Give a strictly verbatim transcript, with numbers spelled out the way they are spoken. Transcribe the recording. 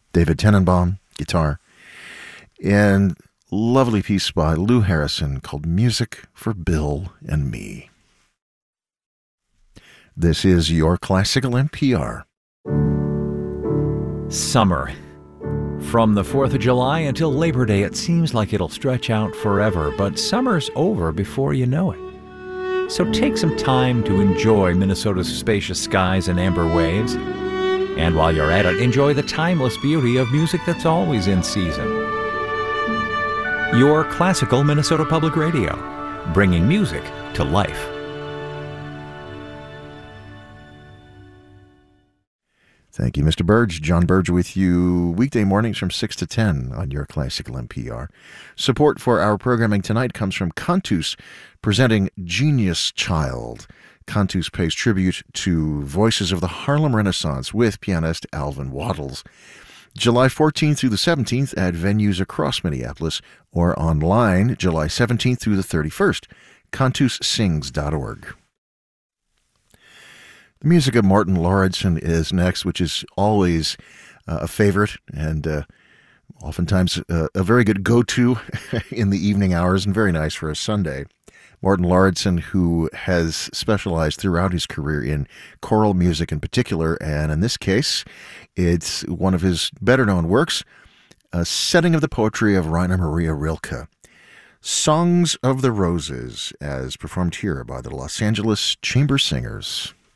David Tenenbaum, guitar, and lovely piece by Lou Harrison called Music for Bill and Me. This is your Classical N P R. Summer. From the fourth of July until Labor Day, it seems like it'll stretch out forever, but summer's over before you know it. So take some time to enjoy Minnesota's spacious skies and amber waves. And while you're at it, enjoy the timeless beauty of music that's always in season. Your Classical Minnesota Public Radio, bringing music to life. Thank you, Mister Burge. John Burge with you weekday mornings from six to ten on your Classical N P R. Support for our programming tonight comes from Cantus, presenting Genius Child. Cantus pays tribute to voices of the Harlem Renaissance with pianist Alvin Wattles. July fourteenth through the seventeenth at venues across Minneapolis or online July seventeenth through the thirty-first, cantus sings dot org. The music of Martin Lauridsen is next, which is always uh, a favorite and uh, oftentimes uh, a very good go-to in the evening hours and very nice for a Sunday. Martin Lauridsen, who has specialized throughout his career in choral music in particular, and in this case, it's one of his better-known works, a setting of the poetry of Rainer Maria Rilke. Songs of the Roses, as performed here by the Los Angeles Chamber Singers.